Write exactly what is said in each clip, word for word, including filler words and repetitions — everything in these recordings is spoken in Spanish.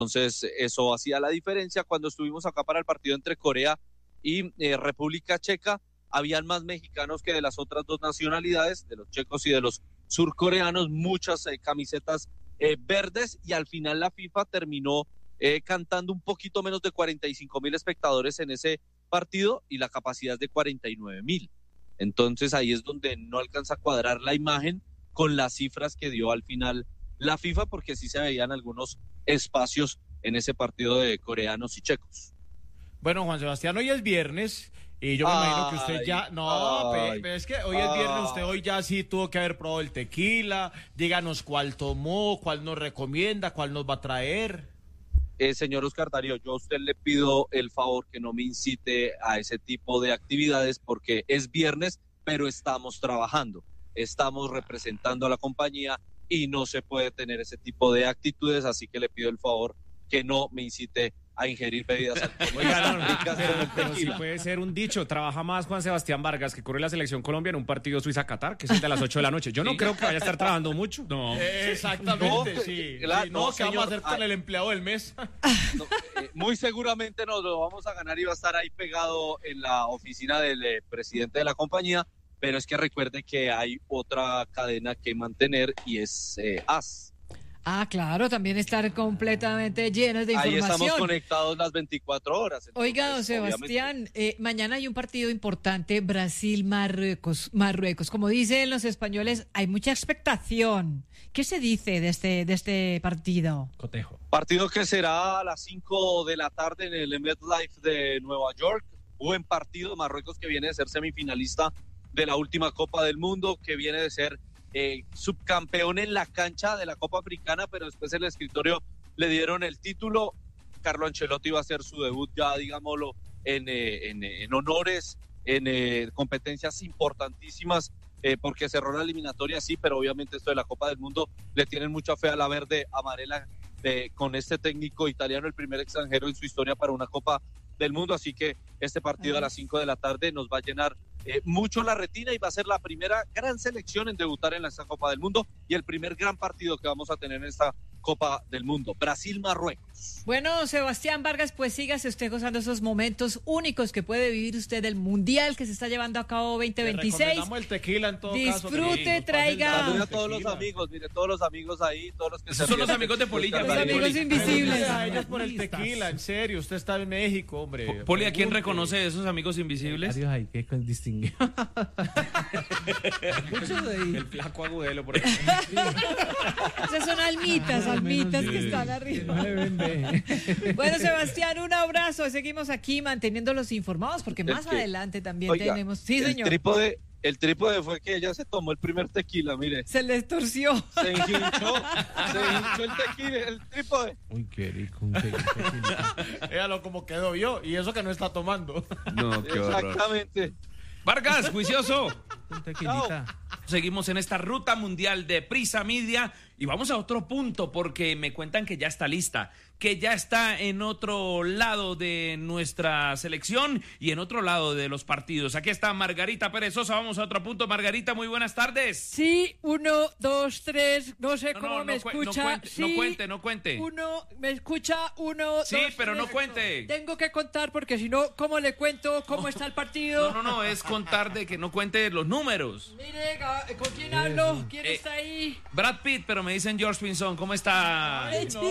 Entonces, eso hacía la diferencia. Cuando estuvimos acá para el partido entre Corea y eh, República Checa, habían más mexicanos que de las otras dos nacionalidades, de los checos y de los surcoreanos, muchas eh, camisetas eh, verdes, y al final la FIFA terminó eh, cantando un poquito menos de cuarenta y cinco mil espectadores en ese partido y la capacidad es de cuarenta y nueve mil. Entonces ahí es donde no alcanza a cuadrar la imagen con las cifras que dio al final la FIFA, porque sí se veían algunos espacios en ese partido de coreanos y checos. Bueno, Juan Sebastián, hoy es viernes y yo me ay, imagino que usted ya... No, ay, pe, es que hoy ay. es viernes, usted hoy ya sí tuvo que haber probado el tequila. Díganos cuál tomó, cuál nos recomienda, cuál nos va a traer. Eh, señor Oscar Darío, yo a usted le pido el favor que no me incite a ese tipo de actividades porque es viernes, pero estamos trabajando, estamos representando a la compañía y no se puede tener ese tipo de actitudes, así que le pido el favor que no me incite a ingerir bebidas alcohólicas. No, pero, pero sí puede ser un dicho. Trabaja más Juan Sebastián Vargas, que corre la selección Colombia en un partido Suiza-Qatar, que es el de las ocho de la noche. Yo no sí. creo que vaya a estar trabajando mucho. No. Exactamente, no, sí. La, sí. No, no ¿qué vamos a hacer con el empleado del mes? No, eh, muy seguramente nos lo vamos a ganar y va a estar ahí pegado en la oficina del eh, presidente de la compañía, pero es que recuerde que hay otra cadena que mantener y es eh, A S. Ah, claro, también estar completamente llenos de información. Ahí estamos conectados las veinticuatro horas. Entonces, oiga, don Sebastián, eh, mañana hay un partido importante, Brasil-Marruecos. Marruecos. Como dicen los españoles, hay mucha expectación. ¿Qué se dice de este, de este partido? Cotejo. Partido que será a las cinco de la tarde en el MetLife de Nueva York. Buen partido, Marruecos que viene de ser semifinalista de la última Copa del Mundo, que viene de ser Eh, subcampeón en la cancha de la Copa Africana, pero después en el escritorio le dieron el título. Carlo Ancelotti va a hacer su debut ya, digámoslo, en, eh, en, en honores, en eh, competencias importantísimas, eh, porque cerró la eliminatoria, sí, pero obviamente esto de la Copa del Mundo le tienen mucha fe a la verde amarela eh, con este técnico italiano, el primer extranjero en su historia para una Copa del Mundo, así que este partido a las cinco de la tarde nos va a llenar eh, mucho la retina y va a ser la primera gran selección en debutar en esta Copa del Mundo y el primer gran partido que vamos a tener en esta Copa del Mundo, Brasil-Marruecos. Bueno, Sebastián Vargas, pues sígase usted gozando esos momentos únicos que puede vivir usted del Mundial que se está llevando a cabo veinte veintiséis. Le recomendamos el tequila en todo Disfrute, caso. traiga. Saludos a todos los amigos, mire, todos los amigos ahí, todos los que se son los amigos de Polilla. Los amigos invisibles. A ellos por el tequila, en serio, usted está en México, hombre. Poli, ¿a quién reconoce de esos amigos invisibles? Varios ahí que distinguió. Muchos de ahí. El flaco Agudelo, por ejemplo. Esas son almitas, almitas que están arriba. Bueno, Sebastián, un abrazo. Seguimos aquí manteniéndolos informados porque más que, adelante también oiga, tenemos. Sí, el señor. Trípode, el trípode fue que ella se tomó el primer tequila, mire. Se le torció. Se hinchó, se hinchó el tequila, el trípode. Uy, qué rico. Qué rico. Véalo como quedó yo. Y eso que no está tomando. No, qué horror. Exactamente. Vargas, juicioso. Un tequilita. Seguimos en esta ruta mundial de Prisa Media y vamos a otro punto porque me cuentan que ya está lista, que ya está en otro lado de nuestra selección y en otro lado de los partidos. Aquí está Margarita Pérez Sosa, vamos a otro punto. Margarita, muy buenas tardes. Sí, uno, dos, tres, no sé no, cómo no, me no, escucha. No cuente, sí, no cuente, no cuente. Uno, me escucha, uno, sí, dos, pero tres, no cuente. Tengo que contar porque si no, ¿cómo le cuento cómo no, está el partido? No, no, no, es contar de que no cuente los números. Mire, ¿con quién hablo? ¿Quién eh, está ahí? Brad Pitt, pero me dicen George Pinzón, ¿cómo está? Ay, no,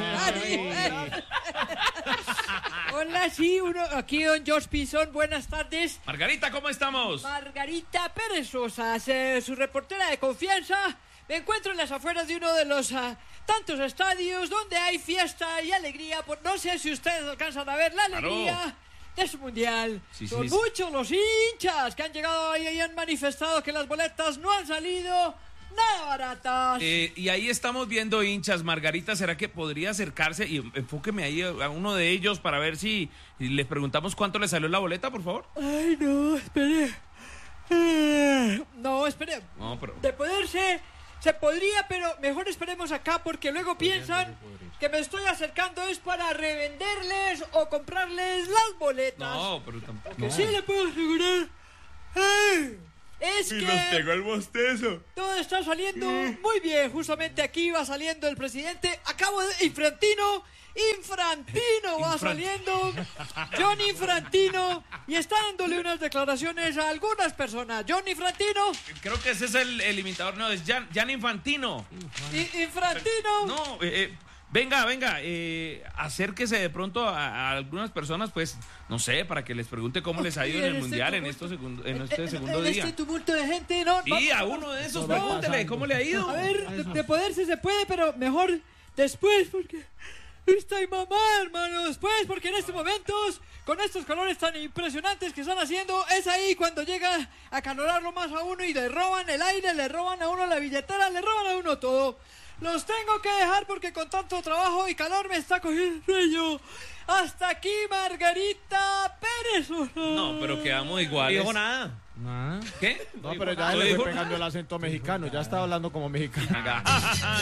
hola, sí, uno, aquí don George Pinzón, buenas tardes. Margarita, ¿cómo estamos? Margarita Pérez Sosa, su reportera de confianza. Me encuentro en las afueras de uno de los uh, tantos estadios donde hay fiesta y alegría. Por, no sé si ustedes alcanzan a ver la alegría. Claro. De su mundial. Sí, Son sí, muchos sí. los hinchas que han llegado ahí y han manifestado que las boletas no han salido nada baratas. Eh, y ahí estamos viendo hinchas. Margarita, ¿será que podría acercarse? Y enfóqueme ahí a uno de ellos para ver si les preguntamos cuánto le salió la boleta, por favor. Ay, no, espere. Eh, no, espere. No, pero... De poderse... Se podría, pero mejor esperemos acá porque luego piensan que me estoy acercando es para revenderles o comprarles las boletas. No, pero tampoco. Que no. Sí le puedo asegurar. ¡Ay! es Y que nos pegó el bostezo. todo está saliendo muy bien. Justamente aquí va saliendo el presidente. Acabo de... Infrantino. Infrantino va Infran- saliendo. John Infrantino. Y está dándole unas declaraciones a algunas personas. John Infrantino. Creo que ese es el, el imitador, no, es Jan, Jan Infantino. I- Infrantino. No, eh, eh, venga, venga, eh, acérquese de pronto a, a algunas personas, pues, no sé, para que les pregunte cómo les ha ido en el este Mundial en, tumulto- estos segundos, en en- este en- segundo en día. Este tumulto de gente, ¿no? Y a Vamos- uno de esos, No va pregúntele pasando. cómo le ha ido. A ver, de, de poder si se puede, pero mejor después, porque estoy mamá, hermano. Después, porque en estos momentos, con estos colores tan impresionantes que están haciendo, es ahí cuando llega a calorarlo más a uno y le roban el aire, le roban a uno la billetera, le roban a uno todo. Los tengo que dejar porque con tanto trabajo y calor me está cogiendo el sueño. Hasta aquí, Margarita Pérez. No, pero quedamos iguales. Dijo nada. Nada. ¿Qué? No, pero ya ¿No le dijo fue pegando el acento mexicano, ya estaba hablando como mexicano. nada?